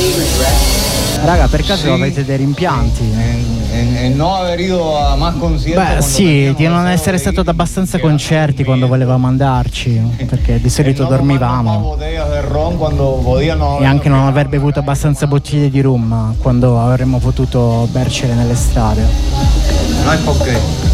Raga, per caso avete dei rimpianti? No aver ido a más conciertos. Beh sì, di non essere stato ad abbastanza concerti quando volevamo andarci, perché di solito dormivamo. E anche non aver bevuto abbastanza bottiglie di rum quando avremmo potuto bercele nelle strade. No è perché.